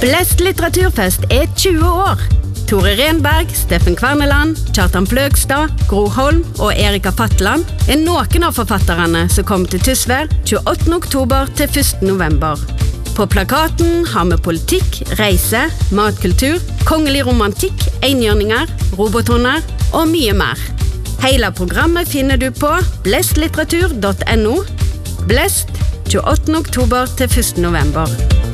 Blest litteraturfest 20 år. Tore Renberg, Steffen Kverneland, Kjartan Fløgstad, Gro Holm og Erika Fatland noen av forfatterne som kommer til Tysvær 28. oktober til 1. november. På plakaten har vi politikk, reise, matkultur, kongelig romantikk, enhjørninger, robothunder og mye mer. Hele programmet finner du på blestlitteratur.no. Blest 28. oktober til 1. november.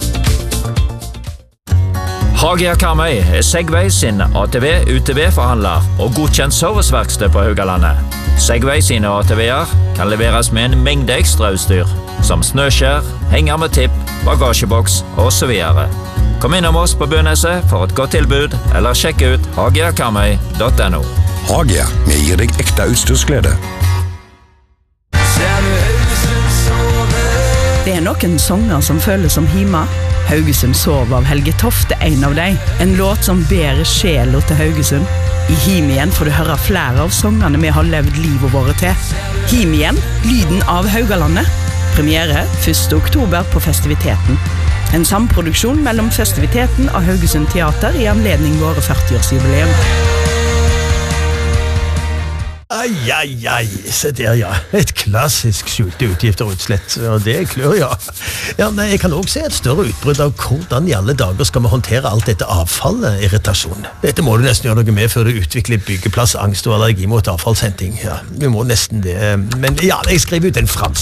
Hagia Karmøy Segway sin ATV-UTV-forhandler og godkjent serviceverksted på Haugalandet. Segway sine ATV-er kan leveres med en mengde ekstrautstyr, som snøskjær, henger med tipp, bagasjeboks og så videre. Kom innom oss på Bøneset for et godt tilbud, eller sjekk ut hagiakarmøy.no. Hagia, vi gir deg ekte utstyrsglede. Det noen sanger som føles som hima. Haugesund sov av Helge Tofte, en av dem. En låt som bærer sjela til Haugesund. I Him igjen får du høre flere av sangene vi har levd livet våre til. Him igjen, lyden av Haugalandet. Premiere 1. oktober på Festiviteten. En samproduksjon mellom Festiviteten og Haugesund Teater i anledning våre 40-årsjubileum. Ai, se der, ja. Et klassisk skjulte utgifter og utslett, og det klør, ja. Ja, men jeg kan også se et større utbrudd av hvordan i alle dager skal vi håndtere alt dette avfallet, irritasjon. Dette må du nesten gjøre noe med før du utvikler byggeplass, angst og allergi mot avfallshenting. Ja, vi må nesten det. Men ja, jeg skriver ut en frans.